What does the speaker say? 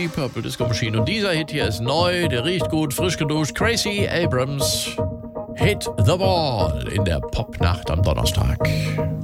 Deep Purple Disco Machine. Und dieser Hit hier ist neu, der riecht gut, frisch geduscht. Gracie Abrams, Hit the Ball in der Popnacht am Donnerstag.